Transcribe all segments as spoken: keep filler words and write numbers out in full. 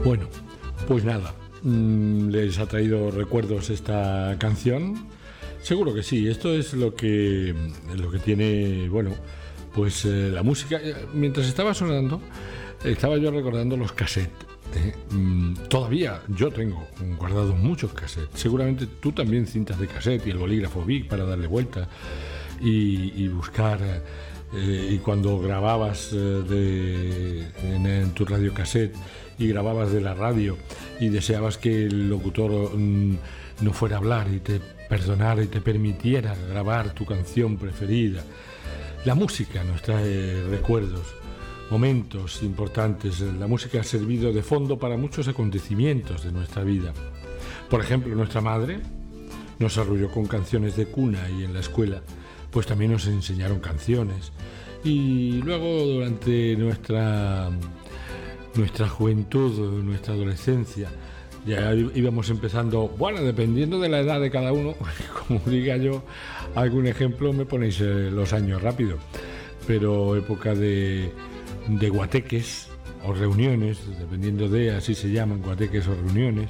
Bueno, pues nada, mmm, les ha traído recuerdos esta canción. Seguro que sí, esto es lo que, lo que tiene, bueno, pues eh, la música. Mientras estaba sonando, estaba yo recordando los cassettes. ¿eh? Mm, todavía yo tengo guardados muchos cassettes. Seguramente tú también, cintas de cassette y el bolígrafo Bic para darle vuelta y, y buscar. Eh, y cuando grababas eh, de, en, en tu radiocassette y grababas de la radio y deseabas que el locutor mm, no fuera a hablar y te perdonara y te permitiera grabar tu canción preferida. La música nos trae recuerdos, momentos importantes. La música ha servido de fondo para muchos acontecimientos de nuestra vida. Por ejemplo, nuestra madre nos arrulló con canciones de cuna y en la escuela pues también nos enseñaron canciones. Y luego durante nuestra, nuestra juventud, nuestra adolescencia, ya íbamos empezando, bueno, dependiendo de la edad de cada uno, como diga yo, algún ejemplo me ponéis eh, los años rápido, pero época de, de guateques o reuniones, dependiendo de, así se llaman, guateques o reuniones,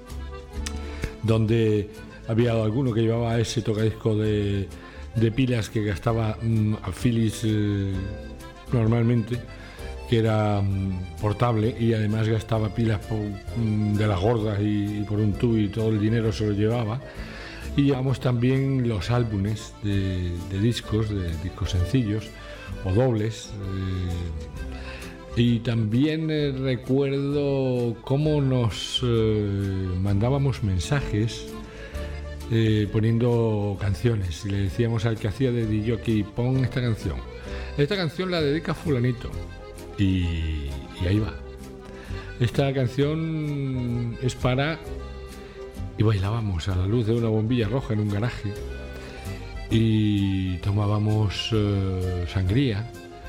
donde había alguno que llevaba ese tocadisco de, de pilas que gastaba mmm, a Philips eh, normalmente, que era um, portable y además gastaba pilas por, um, de las gordas y, y por un tubo y todo el dinero se lo llevaba. Y llevamos también los álbumes de, de discos, de discos sencillos o dobles. Eh, y también eh, recuerdo cómo nos eh, mandábamos mensajes eh, poniendo canciones y le decíamos al que hacía de D J: pon esta canción. Esta canción la dedica fulanito. Y, y ahí va. Esta canción es para... Y bailábamos a la luz de una bombilla roja en un garaje. Y tomábamos eh, sangría.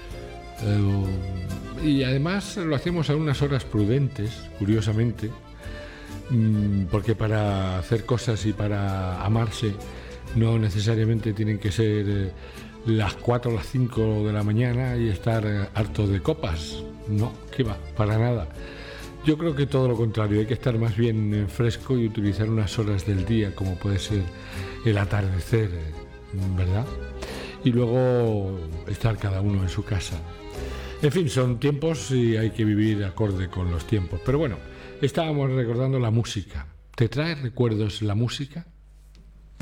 Eh, y además lo hacíamos a unas horas prudentes, curiosamente. Mm, porque para hacer cosas y para amarse no necesariamente tienen que ser... Eh, las cuatro o las cinco de la mañana y estar harto de copas. No, que va, para nada. Yo creo que todo lo contrario, hay que estar más bien fresco y utilizar unas horas del día, como puede ser el atardecer, ¿verdad? Y luego estar cada uno en su casa. En fin, son tiempos y hay que vivir acorde con los tiempos. Pero bueno, estábamos recordando la música. ¿Te trae recuerdos la música?